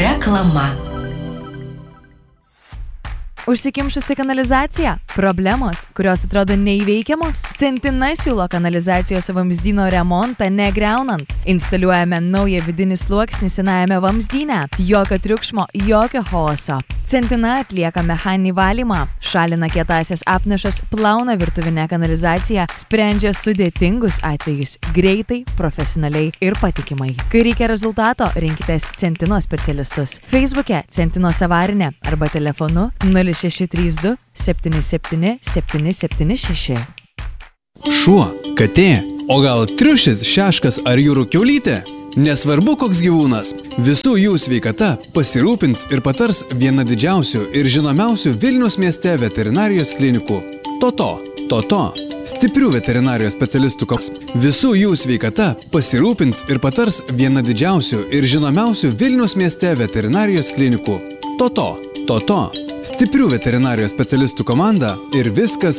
Reklama. Užsikimšusi kanalizacija? Problemos, kurios atrodo neįveikiamos? Centina siūlo kanalizacijos vamzdyno remontą negriaunant. Instaliuojame naują vidinį sluoksnį senajame vamzdyne. Jokio triukšmo, jokio chaoso. Centina atlieka mechaninį valymą, šalina kietąsias apnašas, plauna virtuvinę kanalizaciją, sprendžia sudėtingus atvejus greitai, profesionaliai ir patikimai. Kai reikia rezultato, rinkitės Centino specialistus. Facebook'e Centinos avarinė arba telefonu 0632 77 776. Šuo, katė, o gal triušis, šeškas ar jūrų kiaulytė? Nesvarbu koks gyvūnas, visų jų sveikata pasirūpins ir patars viena didžiausių ir žinomiausių Vilniaus mieste veterinarijos klinikų. Toto. Stiprių veterinarijos specialistų koks. Visų jų sveikata pasirūpins ir patars viena didžiausių ir žinomiausių Vilniaus mieste veterinarijos klinikų. Toto. Stiprių veterinarijos specialistų komanda ir viskas